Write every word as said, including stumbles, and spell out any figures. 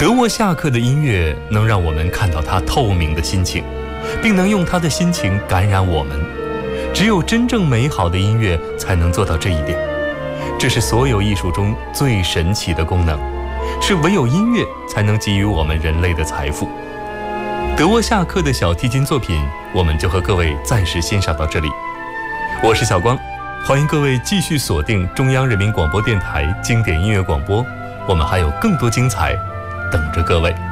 德沃夏克的音乐能让我们看到他透明的心情，并能用他的心情感染我们。只有真正美好的音乐才能做到这一点，这是所有艺术中最神奇的功能，是唯有音乐才能给予我们人类的财富。德沃夏克的小提琴作品，我们就和各位暂时欣赏到这里。我是小光，欢迎各位继续锁定中央人民广播电台经典音乐广播，我们还有更多精彩等着各位。